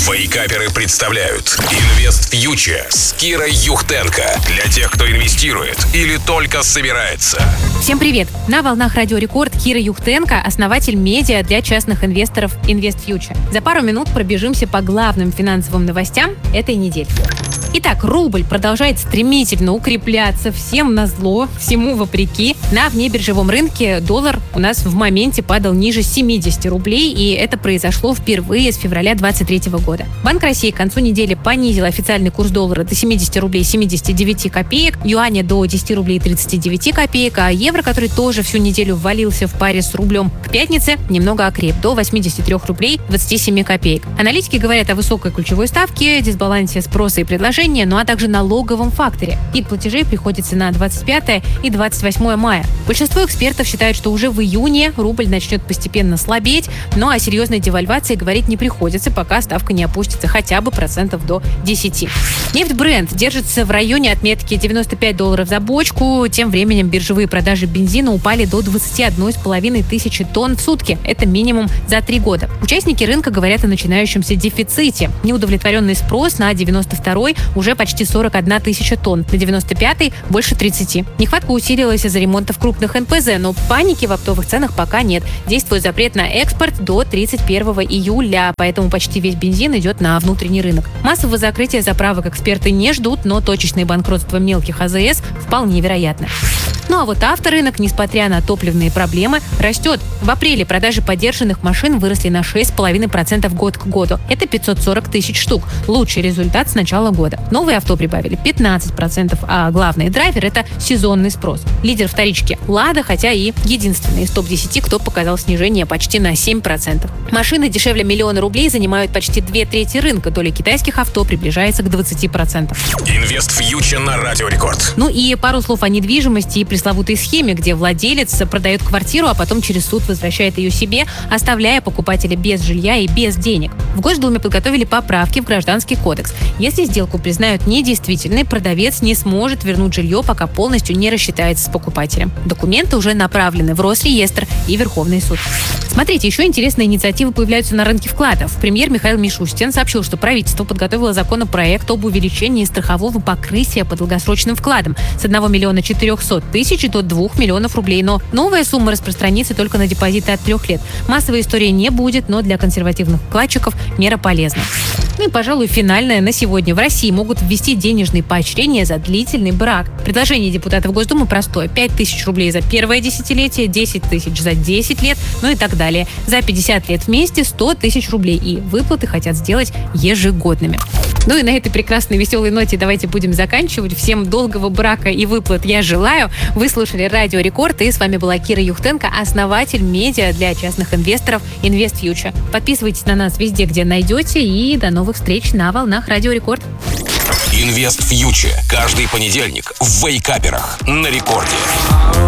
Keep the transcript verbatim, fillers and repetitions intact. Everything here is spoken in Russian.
Вейкаперы представляют Инвест Фьючер с Кирой Юхтенко. Для тех, кто инвестирует или только собирается. Всем привет! На волнах Радио Рекорд Кира Юхтенко, основатель медиа для частных инвесторов Инвест Фьючер. За пару минут пробежимся по главным финансовым новостям этой недели. Итак, рубль продолжает стремительно укрепляться, всем назло, всему вопреки. На внебиржевом рынке доллар у нас в моменте падал ниже семидесяти рублей, и это произошло впервые с февраля двадцать третьего года. Банк России к концу недели понизил официальный курс доллара до семидесяти рублей семидесяти девяти копеек, юаня до десяти рублей тридцати девяти копеек, а евро, который тоже всю неделю ввалился в паре с рублем, к пятнице немного окреп до восьмидесяти трёх рублей двадцати семи копеек. Аналитики говорят о высокой ключевой ставке, дисбалансе спроса и предложения, ну а также налоговом факторе. Пик платежей приходится на двадцать пятое и двадцать восьмое мая. Большинство экспертов считают, что уже в июне рубль начнет постепенно слабеть, но о серьезной девальвации говорить не приходится, пока ставка не опустится хотя бы процентов до десяти. Нефть Brent держится в районе отметки девяносто пять долларов за бочку. Тем временем биржевые продажи бензина упали до двадцати одной с половиной тысячи тонн в сутки. Это минимум за три года. Участники рынка говорят о начинающемся дефиците. Неудовлетворенный спрос на девяносто второй уже почти сорок одна тысяча тонн, на девяносто пятый больше тридцати. Нехватка усилилась из-за ремонтов крупных эн пэ зэ, но паники в оптовых ценах пока нет. Действует запрет на экспорт до тридцать первого июля, поэтому почти весь бензин идет на внутренний рынок. Массового закрытия заправок эксперты не ждут, но точечное банкротство мелких а зэ эс вполне вероятно. Ну а вот авторынок, несмотря на топливные проблемы, растет. В апреле продажи подержанных машин выросли на шесть целых пять десятых процента год к году. Это пятьсот сорок тысяч штук. Лучший результат с начала года. Новые авто прибавили пятнадцать процентов, а главный драйвер – это сезонный спрос. Лидер вторички – Лада, хотя и единственный из топ десяти, кто показал снижение почти на семь процентов. Машины дешевле миллиона рублей занимают почти две трети рынка. Доля китайских авто приближается к двадцати процентам. Инвест Фьючер на Радио Рекорд. Ну и пару слов о недвижимости и пресловутой схеме, где владелец продает квартиру, а потом через суд возвращает ее себе, оставляя покупателя без жилья и без денег. В Госдуме подготовили поправки в Гражданский кодекс. Если сделку признают недействительной, продавец не сможет вернуть жилье, пока полностью не рассчитается с покупателем. Документы уже направлены в Росреестр и Верховный суд. Смотрите, еще интересные инициативы появляются на рынке вкладов. Премьер Михаил Мишустин сообщил, что правительство подготовило законопроект об увеличении страхового покрытия по долгосрочным вкладам с одного миллиона четырехсот тысяч до двух миллионов рублей. Но новая сумма распространится только на депозиты от трех лет. Массовой истории не будет, но для консервативных вкладчиков мера полезна. Ну и, пожалуй, финальное на сегодня. В России могут ввести денежные поощрения за длительный брак. Предложение депутатов Госдумы простое. пять тысяч рублей за первое десятилетие, десять тысяч за десять лет, ну и так далее. За пятьдесят лет вместе сто тысяч рублей. И выплаты хотят сделать ежегодными. Ну и на этой прекрасной веселой ноте давайте будем заканчивать. Всем долгого брака и выплат я желаю. Вы слушали Радио Рекорд, и с вами была Кира Юхтенко, основатель медиа для частных инвесторов Инвест Фьючер. Подписывайтесь на нас везде, где найдете, и до новых встреч на волнах Радио Рекорд. Инвест Фьючер. Каждый понедельник в Вейкаперах на Рекорде.